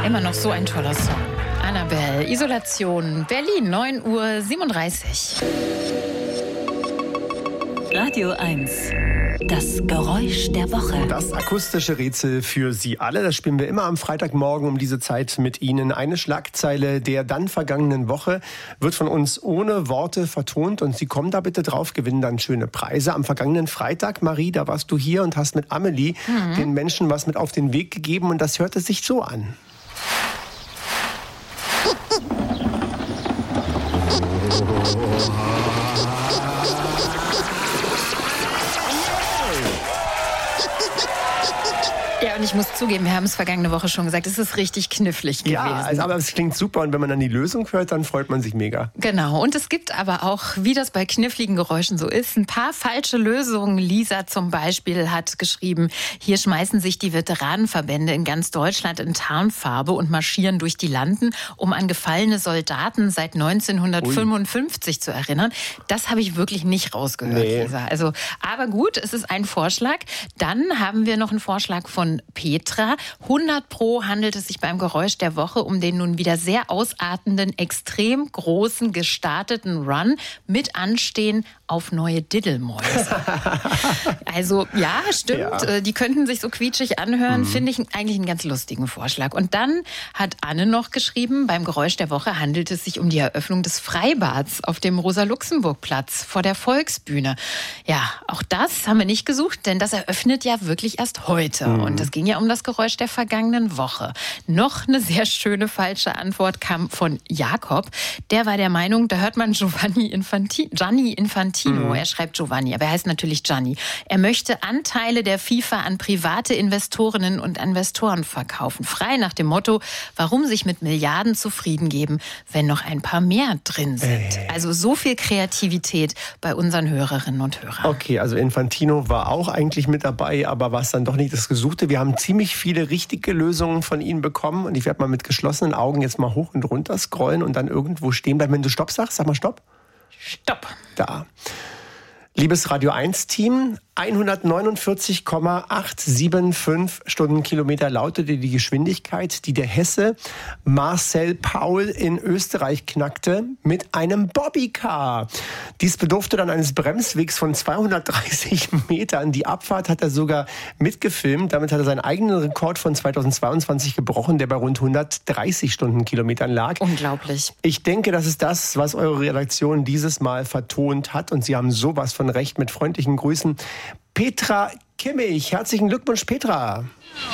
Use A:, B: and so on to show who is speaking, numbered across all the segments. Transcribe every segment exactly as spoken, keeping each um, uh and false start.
A: Immer noch so ein toller Song. Annabelle, Isolation, Berlin, neun Uhr siebenunddreißig.
B: Radio eins. Das Geräusch der Woche.
C: Das akustische Rätsel für Sie alle. Das spielen wir immer am Freitagmorgen um diese Zeit mit Ihnen. Eine Schlagzeile der dann vergangenen Woche wird von uns ohne Worte vertont. Und Sie kommen da bitte drauf, gewinnen dann schöne Preise. Am vergangenen Freitag, Marie, da warst du hier und hast mit Amelie mhm. den Menschen was mit auf den Weg gegeben. Und das hörte sich so an.
A: Ja, und ich muss zugeben, wir haben es vergangene Woche schon gesagt, es ist richtig knifflig gewesen.
C: Ja, also, aber es klingt super und wenn man dann die Lösung hört, dann freut man sich mega.
A: Genau, und es gibt aber auch, wie das bei kniffligen Geräuschen so ist, ein paar falsche Lösungen. Lisa zum Beispiel hat geschrieben, hier schmeißen sich die Veteranenverbände in ganz Deutschland in Tarnfarbe und marschieren durch die Landen, um an gefallene Soldaten seit neunzehnhundertfünfundfünfzig Ui. zu erinnern. Das habe ich wirklich nicht rausgehört, nee. Lisa. Also, aber gut, es ist ein Vorschlag. Dann haben wir noch einen Vorschlag von Petra. hundert Pro handelt es sich beim Geräusch der Woche um den nun wieder sehr ausartenden, extrem großen, gestarteten Run mit Anstehen auf neue Diddelmäuse. Also ja, stimmt. Ja. Die könnten sich so quietschig anhören. Mhm. Finde ich eigentlich einen ganz lustigen Vorschlag. Und dann hat Anne noch geschrieben, beim Geräusch der Woche handelt es sich um die Eröffnung des Freibads auf dem Rosa-Luxemburg-Platz vor der Volksbühne. Ja, auch das haben wir nicht gesucht, denn das eröffnet ja wirklich erst heute. Mhm. Und es ging ja um das Geräusch der vergangenen Woche. Noch eine sehr schöne falsche Antwort kam von Jakob. Der war der Meinung, da hört man Giovanni Infantino. Gianni Infantino. Mhm. Er schreibt Giovanni, aber er heißt natürlich Gianni. Er möchte Anteile der FIFA an private Investorinnen und Investoren verkaufen. Frei nach dem Motto, warum sich mit Milliarden zufrieden geben, wenn noch ein paar mehr drin sind. Ey. Also so viel Kreativität bei unseren Hörerinnen und Hörern.
C: Okay, also Infantino war auch eigentlich mit dabei, aber war es dann doch nicht das Gesuchte. Wir haben ziemlich viele richtige Lösungen von Ihnen bekommen und ich werde mal mit geschlossenen Augen jetzt mal hoch und runter scrollen und dann irgendwo stehen bleiben. Wenn du Stopp sagst, sag mal Stopp.
A: Stopp.
C: Da. Liebes Radio eins Team, hundertneunundvierzig Komma achthundertfünfundsiebzig Stundenkilometer lautete die Geschwindigkeit, die der Hesse Marcel Paul in Österreich knackte mit einem Bobbycar. Dies bedurfte dann eines Bremswegs von zweihundertdreißig Metern. Die Abfahrt hat er sogar mitgefilmt. Damit hat er seinen eigenen Rekord von zweitausendzweiundzwanzig gebrochen, der bei rund hundertdreißig Stundenkilometern lag.
A: Unglaublich.
C: Ich denke, das ist das, was eure Redaktion dieses Mal vertont hat. Und Sie haben sowas von recht. Mit freundlichen Grüßen. Petra Kimmich. Herzlichen Glückwunsch, Petra.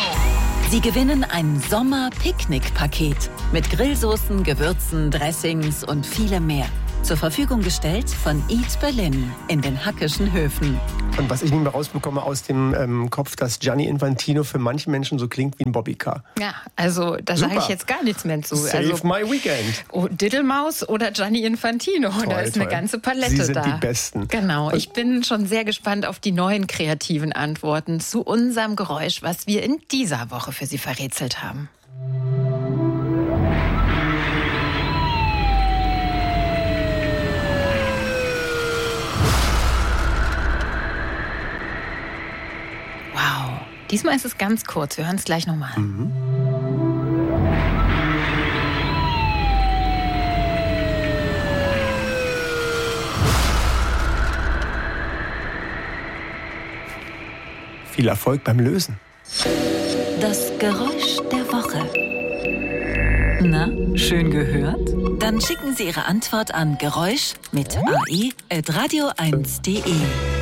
B: Sie gewinnen ein Sommer-Picknick-Paket mit Grillsoßen, Gewürzen, Dressings und vielem mehr. Zur Verfügung gestellt von Eat Berlin in den Hackischen Höfen.
C: Und was ich nicht mehr rausbekomme aus dem ähm, Kopf, dass Gianni Infantino für manche Menschen so klingt wie ein Bobbycar.
A: Ja, also da sage ich jetzt gar nichts mehr zu.
C: Save
A: also,
C: my weekend.
A: Oh, Diddelmaus oder Gianni Infantino.
C: Toll,
A: da ist
C: toll.
A: eine ganze Palette
C: Sie sind
A: da.
C: die Besten.
A: Genau, ich bin schon sehr gespannt auf die neuen kreativen Antworten zu unserem Geräusch, was wir in dieser Woche für Sie verrätselt haben. Wow, diesmal ist es ganz kurz. Wir hören es gleich nochmal.
C: Mhm. Viel Erfolg beim Lösen.
B: Das Geräusch der Woche. Na, schön gehört? Dann schicken Sie Ihre Antwort an Geräusch mit A I at radio eins punkt de.